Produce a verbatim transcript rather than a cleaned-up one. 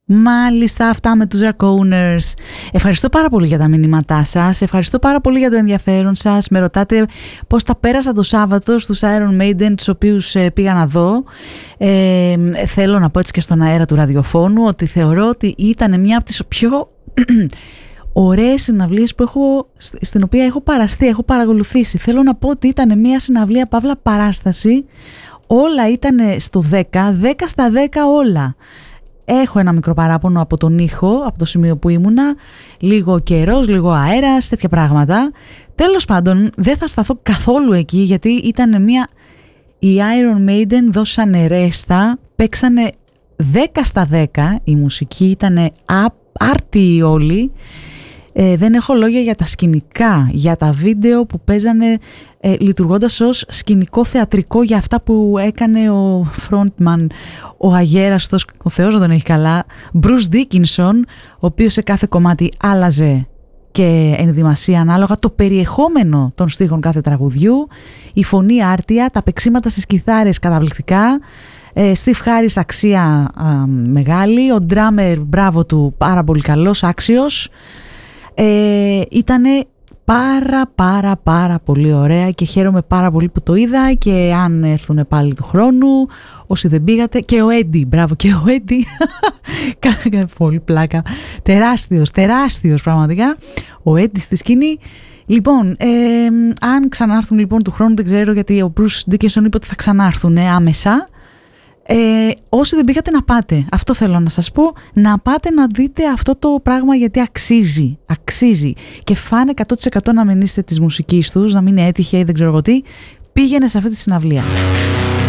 Μάλιστα, αυτά με τους Draconers. Ευχαριστώ πάρα πολύ για τα μηνύματά σας. Ευχαριστώ πάρα πολύ για το ενδιαφέρον σας. Με ρωτάτε πώς τα πέρασα το Σάββατο στους Iron Maiden, τους οποίους ε, πήγα να δω. Ε, θέλω να πω έτσι και στον αέρα του ραδιοφώνου ότι θεωρώ ότι ήταν μια από τις πιο ωραίες συναυλίες που έχω, στην οποία έχω παραστεί, έχω παρακολουθήσει. Θέλω να πω ότι ήταν μια συναυλία παύλα παράσταση. Όλα ήταν στο δέκα, δέκα στα δέκα όλα. Έχω ένα μικρό παράπονο από τον ήχο, από το σημείο που ήμουνα, λίγο καιρός, λίγο αέρας, τέτοια πράγματα. Τέλος πάντων, δεν θα σταθώ καθόλου εκεί, γιατί ήταν μια... Οι Iron Maiden δώσανε ρέστα, παίξανε δέκα στα δέκα, η μουσική ήταν άρτιοι όλοι. Ε, δεν έχω λόγια για τα σκηνικά, για τα βίντεο που παίζανε ε, λειτουργώντας ως σκηνικό θεατρικό, για αυτά που έκανε ο frontman, ο αγέραστος, ο Θεός να τον έχει καλά, Bruce Dickinson, ο οποίος σε κάθε κομμάτι άλλαζε και ενδυμασία ανάλογα το περιεχόμενο των στίχων κάθε τραγουδιού, η φωνή άρτια, τα παίξήματα στις κιθάρες καταπληκτικά, ε, Steve Harris αξία α, μεγάλη, ο drummer μπράβο του, πάρα πολύ καλός, άξιος. Ε, ήτανε πάρα πάρα πάρα πολύ ωραία και χαίρομαι πάρα πολύ που το είδα, και αν έρθουν πάλι του χρόνου, όσοι δεν πήγατε, και ο Έντι, μπράβο και ο Έντι, κάνει πολύ πλάκα, τεράστιος, τεράστιος πραγματικά, ο Έντι στη σκηνή. Λοιπόν, ε, αν ξανάρθουν λοιπόν του χρόνου, δεν ξέρω, γιατί ο Bruce Dickinson είπε ότι θα ξανάρθουν ε, άμεσα. Ε, όσοι δεν πήγατε να πάτε, αυτό θέλω να σας πω, να πάτε να δείτε αυτό το πράγμα, γιατί αξίζει, αξίζει και φάνε εκατό τοις εκατό να μην είστε της μουσικής τους, να μην είναι έτυχε ή δεν ξέρω εγώ τι, πήγαινε σε αυτή τη συναυλία.